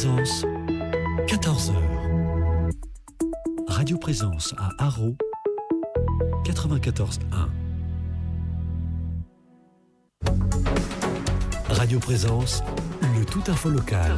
Présence, 14h. Radio Présence à Haro, 94.1. Radio Présence, le tout info local.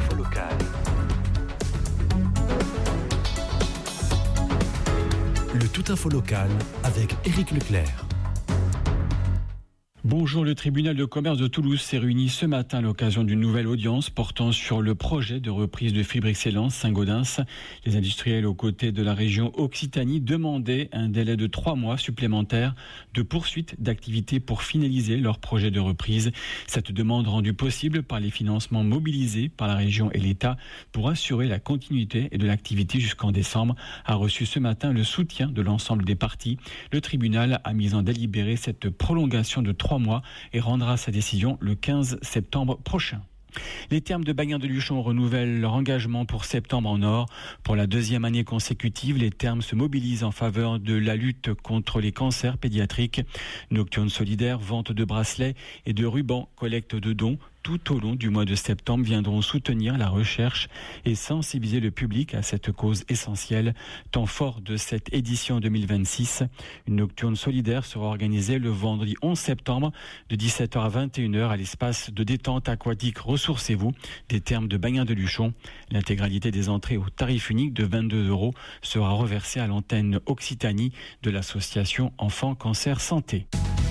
Le tout info local avec Éric Leclerc. Bonjour, le tribunal de commerce de Toulouse s'est réuni ce matin à l'occasion d'une nouvelle audience portant sur le projet de reprise de Fibre Excellence Saint-Gaudens. Les industriels aux côtés de la région Occitanie demandaient un délai de 3 mois supplémentaires de poursuite d'activité pour finaliser leur projet de reprise. Cette demande rendue possible par les financements mobilisés par la région et l'État pour assurer la continuité et de l'activité jusqu'en décembre a reçu ce matin le soutien de l'ensemble des parties. Le tribunal a mis en délibéré cette prolongation de 3 mois et rendra sa décision le 15 septembre prochain. Les thermes de Bagnères de Luchon renouvellent leur engagement pour septembre en or. Pour la 2e année consécutive, les thermes se mobilisent en faveur de la lutte contre les cancers pédiatriques. Nocturne solidaire, vente de bracelets et de rubans, collecte de dons tout au long du mois de septembre viendront soutenir la recherche et sensibiliser le public à cette cause essentielle. Temps fort de cette édition 2026, une nocturne solidaire sera organisée le vendredi 11 septembre de 17h à 21h à l'espace de détente aquatique Ressourcez-vous des thermes de Bagnères de Luchon. L'intégralité des entrées au tarif unique de 22 € sera reversée à l'antenne Occitanie de l'association Enfants Cancer Santé.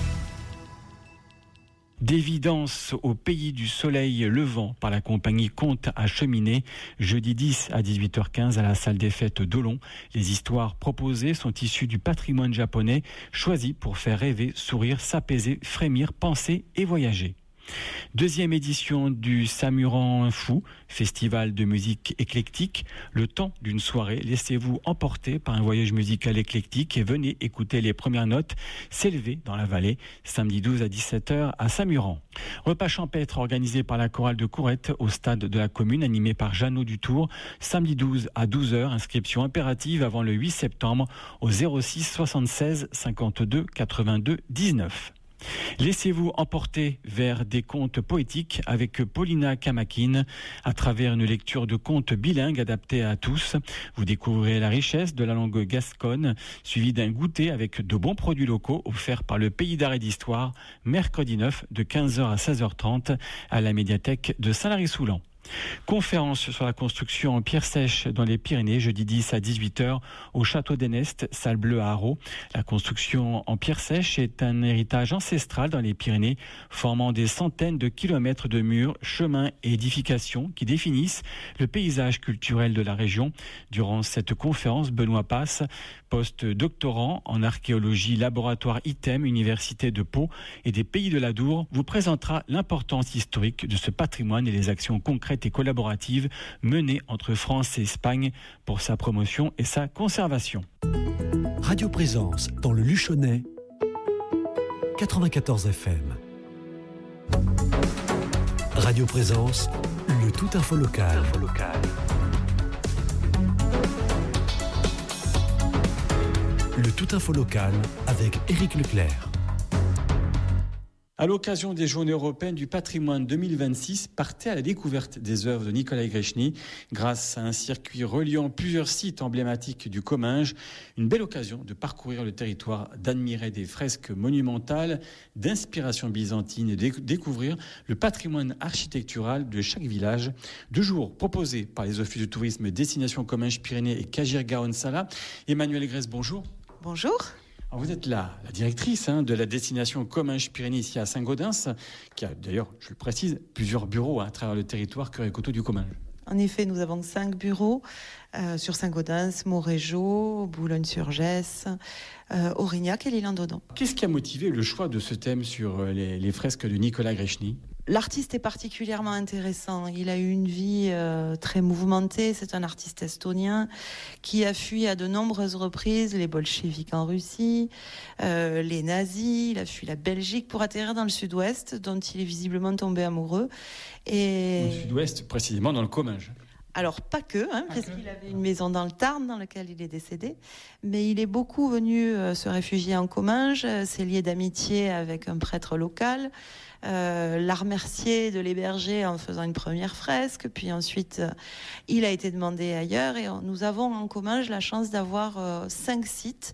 D'évidence au pays du soleil levant par la compagnie Conte à Cheminée, jeudi 10 à 18h15 à la salle des fêtes d'Olon. Les histoires proposées sont issues du patrimoine japonais, choisi pour faire rêver, sourire, s'apaiser, frémir, penser et voyager. 2e édition du Samuran Fou, festival de musique éclectique. Le temps d'une soirée, laissez-vous emporter par un voyage musical éclectique et venez écouter les premières notes s'élever dans la vallée, samedi 12 à 17h à Samuran. Repas champêtre organisé par la chorale de Courette au stade de la commune, animé par Jeannot Dutour, samedi 12 à 12h, inscription impérative avant le 8 septembre au 06 76 52 82 19. Laissez-vous emporter vers des contes poétiques avec Paulina Kamakine. À travers une lecture de contes bilingues adaptés à tous, vous découvrirez la richesse de la langue gasconne, suivi d'un goûter avec de bons produits locaux offerts par le Pays d'Art et d'Histoire, mercredi 9 de 15h à 16h30 à la médiathèque de Saint-Lary-Soulan. Conférence sur la construction en pierre sèche dans les Pyrénées, jeudi 10 à 18h au Château d'Enest, salle bleue à Haro. La construction en pierre sèche est un héritage ancestral dans les Pyrénées, formant des centaines de kilomètres de murs, chemins et édifications qui définissent le paysage culturel de la région. Durant cette conférence, Benoît Passe, post-doctorant en archéologie, laboratoire ITEM, Université de Pau et des Pays de l'Adour, vous présentera l'importance historique de ce patrimoine et les actions concrètes et collaborative menée entre France et Espagne pour sa promotion et sa conservation. Radio Présence dans le Luchonnais, 94 FM. Radio Présence, le tout info local. Le tout info local avec Éric Leclerc. À l'occasion des Journées européennes du patrimoine 2026, partez à la découverte des œuvres de Nicolas Grechny grâce à un circuit reliant plusieurs sites emblématiques du Comminges. Une belle occasion de parcourir le territoire, d'admirer des fresques monumentales d'inspiration byzantine et de découvrir le patrimoine architectural de chaque village. 2 jours proposés par les offices de tourisme Destination Comminges-Pyrénées et Cagir-Garonne-Sala. Emmanuel Grèce, bonjour. Bonjour. Alors vous êtes la directrice de la destination Comminges-Pyrénées ici à Saint-Gaudens, qui a d'ailleurs, je le précise, plusieurs bureaux à travers le territoire cœur et coteau du Comminges. En effet, nous avons 5 bureaux sur Saint-Gaudens, Montrégeau, Boulogne-sur-Gesse, Aurignac et l'Île-en-Dodon. Qu'est-ce qui a motivé le choix de ce thème sur les fresques de Nicolas Grechny ? L'artiste est particulièrement intéressant. Il a eu une vie très mouvementée. C'est un artiste estonien qui a fui à de nombreuses reprises les bolcheviks en Russie, les nazis. Il a fui la Belgique pour atterrir dans le sud-ouest, dont il est visiblement tombé amoureux. Et... Au sud-ouest, précisément dans le Comminges. Alors, pas que, puisqu'il avait une maison dans le Tarn dans laquelle il est décédé, mais il est beaucoup venu se réfugier en Comminges, s'est lié d'amitié avec un prêtre local, l'a remercié de l'héberger en faisant une première fresque, puis ensuite il a été demandé ailleurs, et nous avons en Comminges la chance d'avoir 5 sites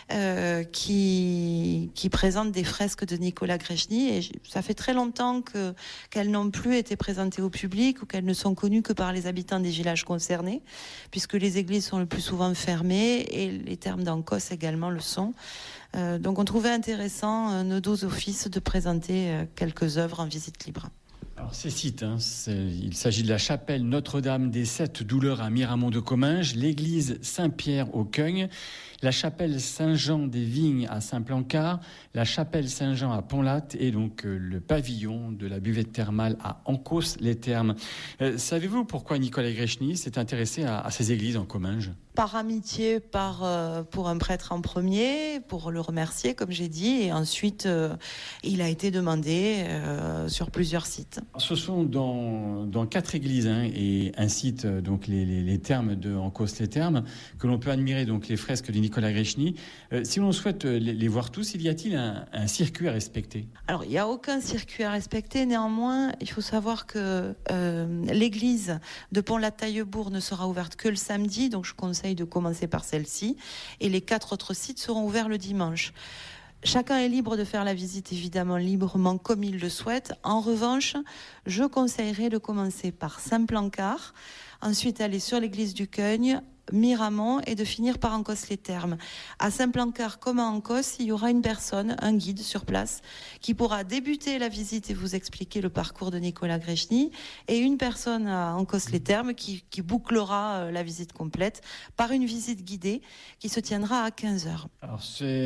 qui présentent des fresques de Nicolas Grechny, et ça fait très longtemps qu'elles n'ont plus été présentées au public ou qu'elles ne sont connues que par les habitants des villages concernés, puisque les églises sont le plus souvent fermées et les thermes d'Ancos également le sont. Donc on trouvait intéressant, nos 12 offices, de présenter quelques œuvres en visite libre. Alors ces sites, il s'agit de la chapelle Notre-Dame des Sept Douleurs à Miramont de Comminges, l'église Saint-Pierre au Cognes, la chapelle Saint-Jean des Vignes à Saint-Plancard, la chapelle Saint-Jean à Pont-Latte et donc le pavillon de la buvette thermale à Ancos-les-Thermes. Savez-vous pourquoi Nicolas Grechny s'est intéressé à ces églises en Comminges ? Par amitié, pour un prêtre en premier, pour le remercier, comme j'ai dit, et ensuite il a été demandé sur plusieurs sites. Ce sont dans 4 églises et un site, donc les thermes de Ancos-les-Thermes, que l'on peut admirer donc les fresques de Nicolas Grechny. Si l'on souhaite les voir tous, y a-t-il un circuit à respecter ? Alors, il n'y a aucun circuit à respecter. Néanmoins, il faut savoir que l'église de Pont-la-Taillebourg ne sera ouverte que le samedi, donc je conseille de commencer par celle-ci, et les 4 autres sites seront ouverts le dimanche. Chacun est libre de faire la visite, évidemment, librement comme il le souhaite. En revanche, je conseillerais de commencer par Saint-Plancard, ensuite aller sur l'église du Cognes, Miramont, et de finir par Ancos-les-Thermes. À Saint-Plancard comme à Ancos, il y aura une personne, un guide sur place, qui pourra débuter la visite et vous expliquer le parcours de Nicolas Grechny, et une personne à Ancos-les-Thermes qui bouclera la visite complète par une visite guidée qui se tiendra à 15h. Alors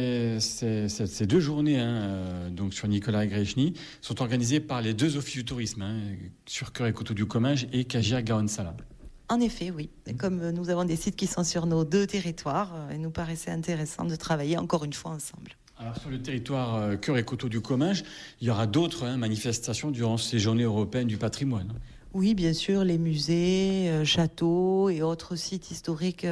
ces 2 journées donc sur Nicolas Grechny sont organisées par les 2 offices du tourisme, sur Cœur et Coteaux du Comminges et Cagières-Garonne-Sala. En effet, oui. Et comme nous avons des sites qui sont sur nos 2 territoires, il nous paraissait intéressant de travailler encore une fois ensemble. Alors sur le territoire Cœur et Coteaux du Comminges, il y aura d'autres manifestations durant ces journées européennes du patrimoine. Oui, bien sûr, les musées, châteaux et autres sites historiques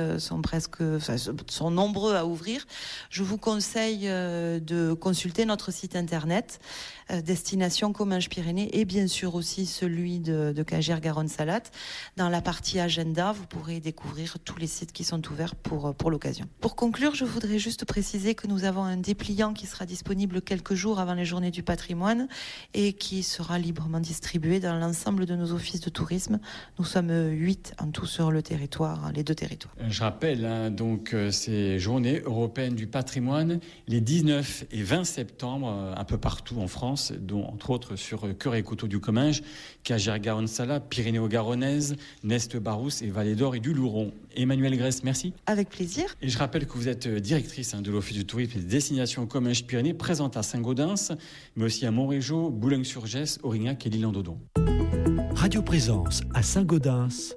sont nombreux à ouvrir. Je vous conseille de consulter notre site internet Destination Comminges-Pyrénées et bien sûr aussi celui de Cagières-Garonne-Sala. Dans la partie agenda, vous pourrez découvrir tous les sites qui sont ouverts pour l'occasion. Pour conclure, je voudrais juste préciser que nous avons un dépliant qui sera disponible quelques jours avant les journées du patrimoine et qui sera librement distribué dans l'ensemble de nos offices de tourisme. Nous sommes 8 en tout sur le territoire, les 2 territoires. Je rappelle donc ces journées européennes du patrimoine les 19 et 20 septembre un peu partout en France, dont entre autres sur Cœur et Coteaux du Comminges, Cagières-Garonne-Sala, Pyrénées-Garonnaise, Neste-Barousse et Vallée d'Or et du Louron. Emmanuelle Grèce, merci. Avec plaisir. Et je rappelle que vous êtes directrice de l'Office du tourisme et des destinations Comminges-Pyrénées, présente à Saint-Gaudens, mais aussi à Montrégeau, Boulogne-sur-Gesse, Aurignac et l'Île-en-Dodon. Radio Présence à Saint-Gaudens,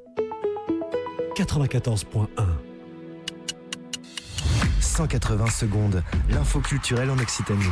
94.1. 180 secondes, l'info culturelle en Occitanie.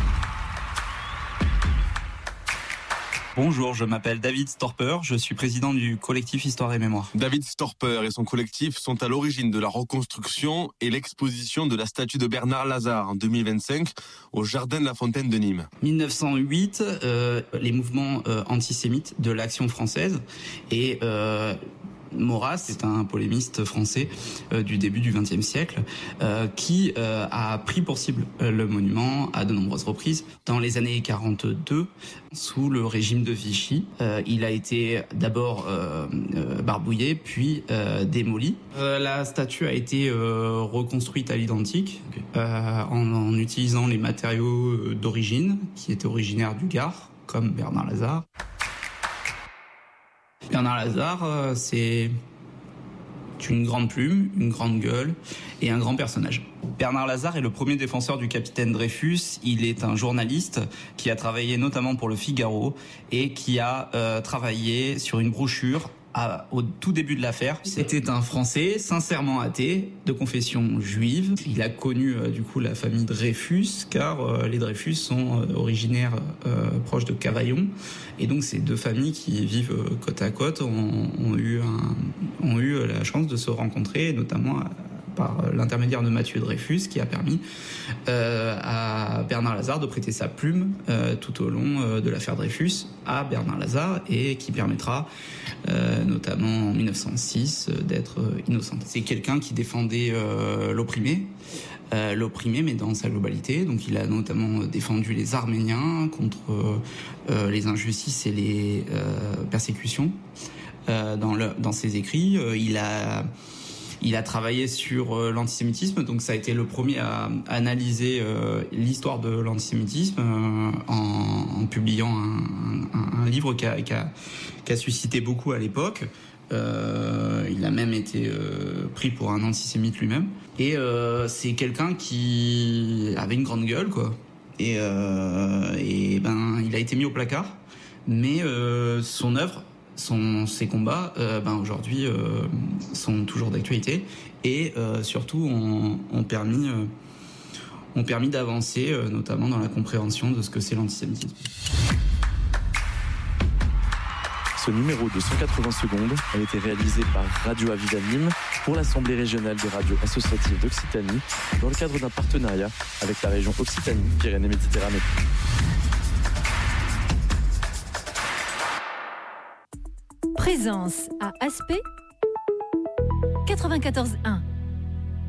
Bonjour, je m'appelle David Storper, je suis président du collectif Histoire et Mémoire. David Storper et son collectif sont à l'origine de la reconstruction et l'exposition de la statue de Bernard Lazare en 2025 au Jardin de la Fontaine de Nîmes. 1908, les mouvements antisémites de l'Action française et Maurras, c'est un polémiste français du début du XXe siècle qui a pris pour cible le monument à de nombreuses reprises. Dans les années 42, sous le régime de Vichy, il a été d'abord barbouillé, puis démoli. La statue a été reconstruite à l'identique en utilisant les matériaux d'origine qui étaient originaires du Gard, comme Bernard Lazare. Bernard Lazare, c'est une grande plume, une grande gueule et un grand personnage. Bernard Lazare est le premier défenseur du capitaine Dreyfus. Il est un journaliste qui a travaillé notamment pour Le Figaro et qui a travaillé sur une brochure au tout début de l'affaire. C'était un Français sincèrement athée, de confession juive. Il a connu du coup la famille Dreyfus, car les Dreyfus sont originaires proches de Cavaillon. Et donc ces 2 familles qui vivent côte à côte ont eu ont eu la chance de se rencontrer, notamment par l'intermédiaire de Mathieu Dreyfus, qui a permis à Bernard Lazare de prêter sa plume tout au long de l'affaire Dreyfus à Bernard Lazare, et qui permettra, notamment en 1906, d'être innocent. C'est quelqu'un qui défendait l'opprimé, mais dans sa globalité. Donc il a notamment défendu les Arméniens contre les injustices et les persécutions. Dans ses écrits, il a travaillé sur l'antisémitisme, donc ça a été le premier à analyser l'histoire de l'antisémitisme en publiant un livre qui a suscité beaucoup à l'époque. Il a même été pris pour un antisémite lui-même. Et c'est quelqu'un qui avait une grande gueule, quoi. Et il a été mis au placard, mais son œuvre, ses combats, aujourd'hui sont toujours d'actualité, et surtout ont permis d'avancer, notamment dans la compréhension de ce que c'est l'antisémitisme. Ce numéro de 180 secondes a été réalisé par Radio Aviv Nîmes pour l'Assemblée régionale des radios associatives d'Occitanie dans le cadre d'un partenariat avec la région Occitanie-Pyrénées-Méditerranée. Présence à Aspect 94.1.